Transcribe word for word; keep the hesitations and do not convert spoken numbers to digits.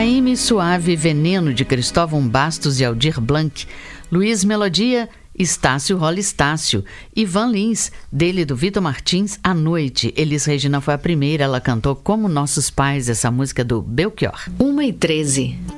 Caymmi, Suave Veneno, de Cristóvão Bastos e Aldir Blanc. Luiz Melodia, Estácio Rola Estácio. Ivan Lins, dele do Vitor Martins, À Noite. Elis Regina foi a primeira, ela cantou Como Nossos Pais, essa música do Belchior. uma e treze.